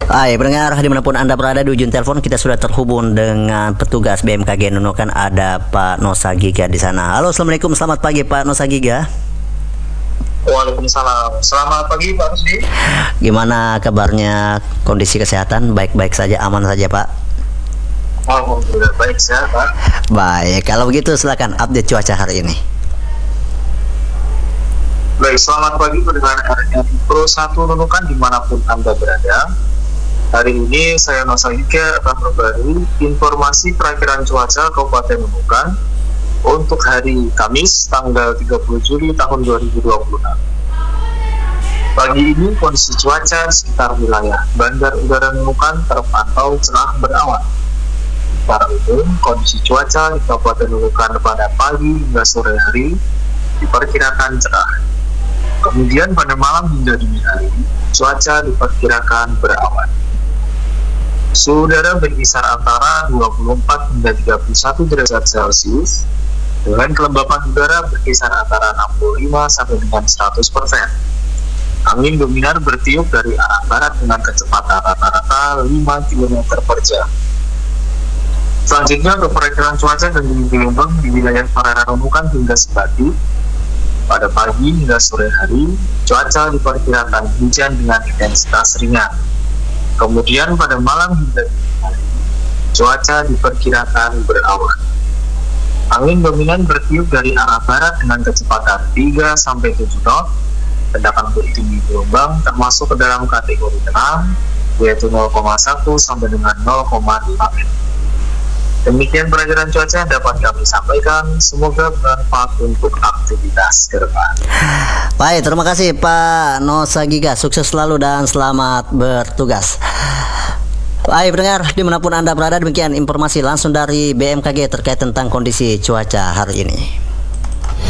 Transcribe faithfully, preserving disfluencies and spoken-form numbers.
Hai pendengar, dimanapun Anda berada di ujung telepon kita sudah terhubung dengan petugas B M K G Nunukan, ada Pak Nosagiga di sana. Halo, assalamualaikum, selamat pagi Pak Nosagiga. Waalaikumsalam, selamat pagi Pak Rusdi. Gimana kabarnya, kondisi kesehatan baik-baik saja, aman saja Pak? Alhamdulillah baik sehat Pak. Baik, kalau begitu silakan update cuaca hari ini. Baik, selamat pagi pendengar R R I Pro satu Nunukan dimanapun Anda berada. Hari ini saya Nosagiga akan berbagi informasi perakiraan cuaca Kabupaten Nunukan untuk hari Kamis tanggal tiga puluh Juli tahun dua ribu dua puluh enam. Pagi ini kondisi cuaca di sekitar wilayah Bandar Udara Nunukan terpantau cerah berawan. Secara umum, kondisi cuaca di Kabupaten Nunukan pada pagi hingga sore hari diperkirakan cerah. Kemudian pada malam hingga dini hari, cuaca diperkirakan berawan. Suhu udara berkisar antara dua puluh empat hingga tiga puluh satu derajat Celcius, dengan kelembapan udara berkisar antara enam puluh lima sampai dengan seratus persen. Angin dominan bertiup dari arah barat dengan kecepatan rata-rata lima kilometer per jam. Selanjutnya untuk perakiraan cuaca dan gelombang di wilayah Perairan Nunukan hingga Sebati. Pada pagi hingga sore hari, cuaca diperkirakan hujan dengan intensitas ringan. Kemudian pada malam hingga dini hari, cuaca diperkirakan berawan. Angin dominan bertiup dari arah barat dengan kecepatan tiga sampai tujuh knot, sedangkan untuk tinggi gelombang termasuk ke dalam kategori tenang, yaitu nol koma satu sampai dengan nol koma lima meter. Demikian perakiraan cuaca yang dapat kami sampaikan. Semoga bermanfaat untuk aktivitas ke depan. Baik, terima kasih Pak Nosagiga. Sukses selalu dan selamat bertugas. Baik pendengar, dimanapun Anda berada, demikian informasi langsung dari B M K G terkait tentang kondisi cuaca hari ini.